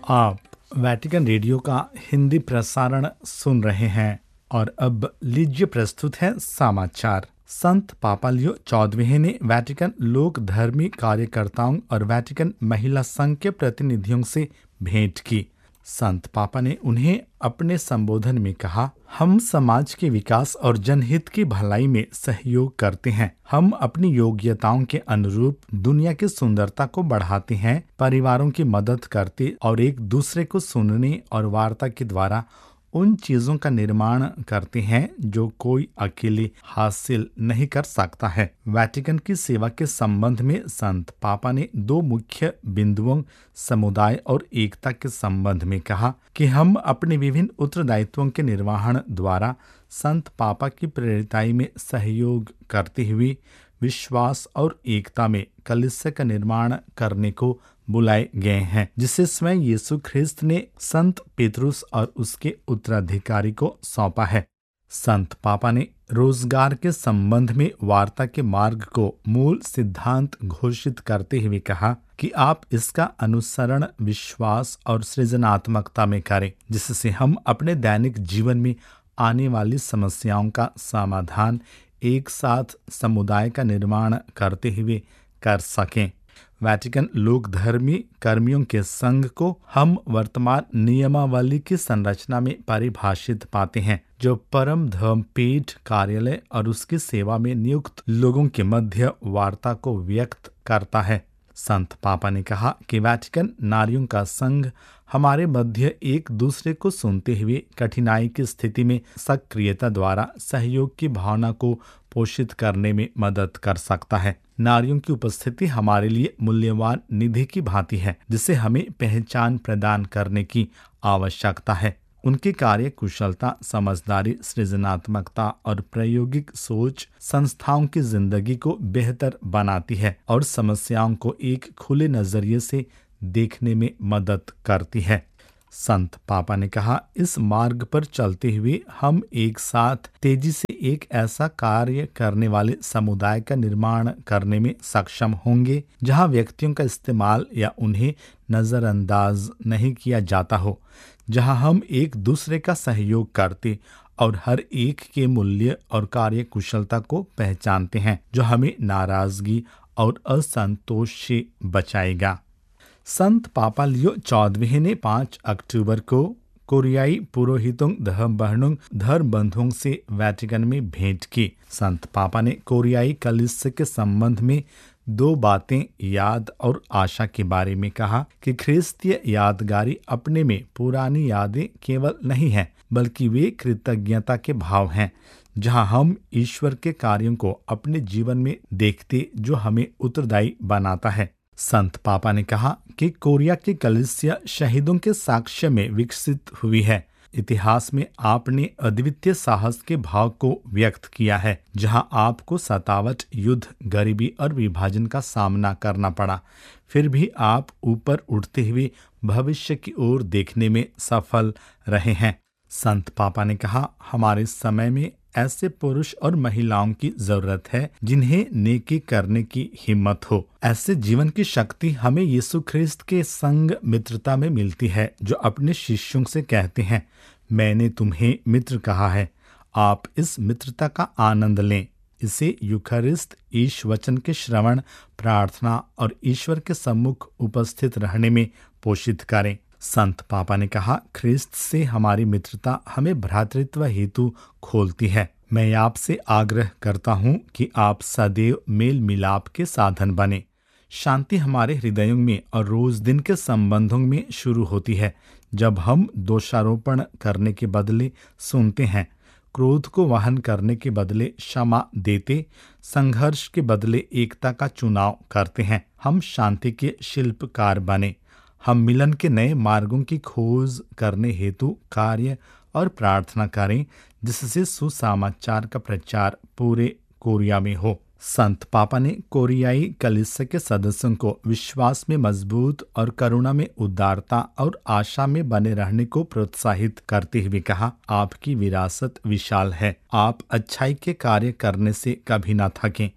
आप Vatican radio का हिंदी प्रसारण सुन रहे हैं और अब लीजिए प्रस्तुत है समाचार। संत पापा लियो 14वें ने वैटिकन लोक धर्मी कार्यकर्ताओं और वैटिकन महिला संघ के प्रतिनिधियों से भेंट की। संत पापा ने उन्हें अपने संबोधन में कहा, हम समाज के विकास और जनहित की भलाई में सहयोग करते हैं। हम अपनी योग्यताओं के अनुरूप दुनिया की सुंदरता को बढ़ाते हैं, परिवारों की मदद करते और एक दूसरे को सुनने और वार्ता के द्वारा उन चीजों का निर्माण करते हैं जो कोई अकेले हासिल नहीं कर सकता है। वैटिकन की सेवा के संबंध में संत पापा ने दो मुख्य बिंदुओं समुदाय और एकता के संबंध में कहा कि हम अपने विभिन्न उत्तरदायित्वों के निर्वहन द्वारा संत पापा की प्रेरिताई में सहयोग करते हुए विश्वास और एकता में कलीसिया का निर्माण करने को बुलाए गए हैं, जिसे स्वयं यीशु ख्रिस्त ने संत पेतरुस और उसके उत्तराधिकारी को सौंपा है। संत पापा ने रोजगार के संबंध में वार्ता के मार्ग को मूल सिद्धांत घोषित करते हुए कहा कि आप इसका अनुसरण विश्वास और सृजनात्मकता में करें, जिससे हम अपने दैनिक जीवन में आने वाली समस्याओं का समाधान एक साथ समुदाय का निर्माण करते हुए कर सकें। वैटिकन लोक धर्मी कर्मियों के संघ को हम वर्तमान नियमावली की संरचना में परिभाषित पाते हैं, जो परम धर्मपीठ कार्यालय और उसकी सेवा में नियुक्त लोगों के मध्य वार्ता को व्यक्त करता है। संत पापा ने कहा कि वैटिकन नारियों का संघ हमारे मध्य एक दूसरे को सुनते हुए कठिनाई की स्थिति में सक्रियता द्वारा सहयोग की भावना को पोषित करने में मदद कर सकता है। नारियों की उपस्थिति हमारे लिए मूल्यवान निधि की भांति है, जिसे हमें पहचान प्रदान करने की आवश्यकता है। उनकी कार्य कुशलता, समझदारी, सृजनात्मकता और प्रायोगिक सोच संस्थाओं की जिंदगी को बेहतर बनाती है और समस्याओं को एक खुले नजरिए से देखने में मदद करती है। संत पापा ने कहा, इस मार्ग पर चलते हुए हम एक साथ तेजी से एक ऐसा कार्य करने वाले समुदाय का निर्माण करने में सक्षम होंगे जहां व्यक्तियों का इस्तेमाल या उन्हें नजरअंदाज नहीं किया जाता हो, जहां हम एक दूसरे का सहयोग करते और हर एक के मूल्य और कार्य कुशलता को पहचानते हैं, जो हमें नाराजगी और असंतोष से बचाएगा। संत पापा लियो 14वें ने 5 अक्टूबर को कोरियाई पुरोहितों, धर्म बंधुओं से वैटिकन में भेंट की। संत पापा ने कोरियाई कलीसिया के संबंध में दो बातें याद और आशा के बारे में कहा कि ख्रिस्तीय यादगारी अपने में पुरानी यादें केवल नहीं हैं, बल्कि वे कृतज्ञता के भाव हैं, जहां हम ईश्वर के कार्यों को अपने जीवन में देखते, जो हमें उत्तरदायी बनाता है। संत पापा ने कहा कि कोरिया की कलीसिया शहीदों के साक्ष्य में विकसित हुई है। इतिहास में आपने अद्वितीय साहस के भाव को व्यक्त किया है, जहां आपको सतावट, युद्ध, गरीबी और विभाजन का सामना करना पड़ा। फिर भी आप ऊपर उठते हुए भविष्य की ओर देखने में सफल रहे हैं। संत पापा ने कहा, हमारे समय में ऐसे पुरुष और महिलाओं की जरूरत है जिन्हें नेकी करने की हिम्मत हो। ऐसे जीवन की शक्ति हमें यीशु ख्रिस्त के संग मित्रता में मिलती है, जो अपने शिष्यों से कहते हैं, मैंने तुम्हें मित्र कहा है, आप इस मित्रता का आनंद लें। इसे यूखरिस्त, ईश वचन के श्रवण, प्रार्थना और ईश्वर के सम्मुख उपस्थित रहने में पोषित करें। संत पापा ने कहा, ख्रिस्त से हमारी मित्रता हमें भ्रातृत्व हेतु खोलती है। मैं आपसे आग्रह करता हूँ कि आप सदैव मेल मिलाप के साधन बने। शांति हमारे हृदयों में और रोज दिन के संबंधों में शुरू होती है, जब हम दोषारोपण करने के बदले सुनते हैं, क्रोध को वहन करने के बदले क्षमा देते, संघर्ष के बदले एकता का चुनाव करते हैं। हम शांति के शिल्पकार बने। हम मिलन के नए मार्गों की खोज करने हेतु कार्य और प्रार्थना करें, जिससे सुसमाचार का प्रचार पूरे कोरिया में हो। संत पापा ने कोरियाई कलीसिया के सदस्यों को विश्वास में मजबूत और करुणा में उदारता और आशा में बने रहने को प्रोत्साहित करते हुए कहा, आपकी विरासत विशाल है। आप अच्छाई के कार्य करने से कभी न थकें।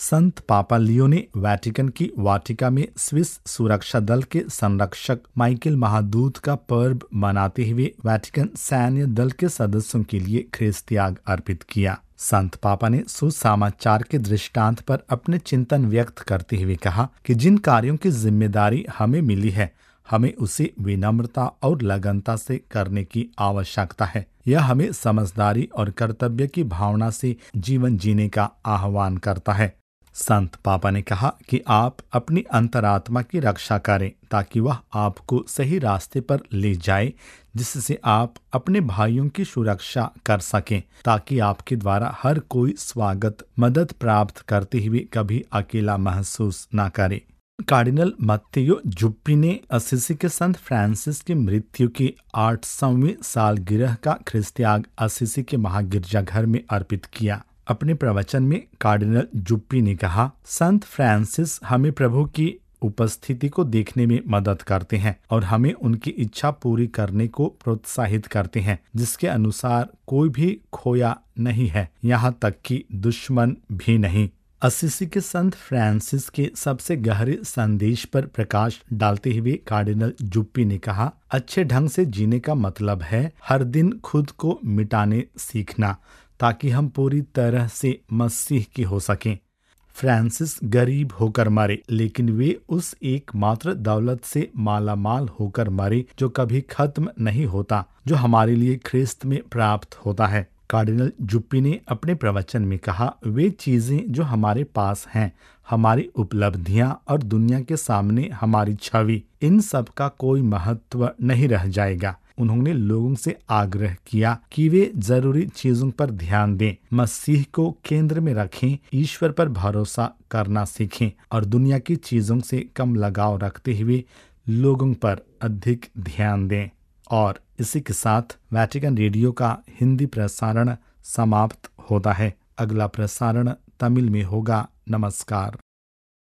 संत पापा लियो ने वेटिकन की वाटिका में स्विस सुरक्षा दल के संरक्षक माइकल महादूत का पर्व मनाते हुए वेटिकन सैन्य दल के सदस्यों के लिए ख्रिस्त त्याग अर्पित किया। संत पापा ने सुसमाचार के दृष्टांत पर अपने चिंतन व्यक्त करते हुए कहा कि जिन कार्यों की जिम्मेदारी हमें मिली है, हमें उसे विनम्रता और लगनता से करने की आवश्यकता है। यह हमें समझदारी और कर्तव्य की भावना से जीवन जीने का आह्वान करता है। संत पापा ने कहा कि आप अपनी अंतरात्मा की रक्षा करें ताकि वह आपको सही रास्ते पर ले जाए, जिससे आप अपने भाइयों की सुरक्षा कर सकें, ताकि आपके द्वारा हर कोई स्वागत मदद प्राप्त करते हुए कभी अकेला महसूस न करे। कार्डिनल मत्तेयो जुप्पी ने असीसी के संत फ्रांसिस की मृत्यु की 800वीं सालगिरह का ख्रिस्त त्याग असीसी के महागिरजाघर में अर्पित किया। अपने प्रवचन में कार्डिनल जुप्पी ने कहा, संत फ्रांसिस हमें प्रभु की उपस्थिति को देखने में मदद करते हैं और हमें उनकी इच्छा पूरी करने को प्रोत्साहित करते हैं, जिसके अनुसार कोई भी खोया नहीं है, यहाँ तक कि दुश्मन भी नहीं। असीसी के संत फ्रांसिस के सबसे गहरे संदेश पर प्रकाश डालते हुए कार्डिनल जुप्पी ने कहा, अच्छे ढंग से जीने का मतलब है हर दिन खुद को मिटाने सीखना, ताकि हम पूरी तरह से मसीह की हो सकें। फ्रांसिस गरीब होकर मरे, लेकिन वे उस एकमात्र दौलत से मालामाल होकर मरे जो कभी खत्म नहीं होता, जो हमारे लिए ख्रिस्त में प्राप्त होता है। कार्डिनल जुप्पी ने अपने प्रवचन में कहा, वे चीजें जो हमारे पास हैं, हमारी उपलब्धियां और दुनिया के सामने हमारी छवि, इन सब का कोई महत्व नहीं रह जाएगा। उन्होंने लोगों से आग्रह किया कि वे जरूरी चीजों पर ध्यान दें, मसीह को केंद्र में रखें, ईश्वर पर भरोसा करना सीखें और दुनिया की चीजों से कम लगाव रखते हुए लोगों पर अधिक ध्यान दें। और इसी के साथ वेटिकन रेडियो का हिंदी प्रसारण समाप्त होता है। अगला प्रसारण तमिल में होगा। नमस्कार।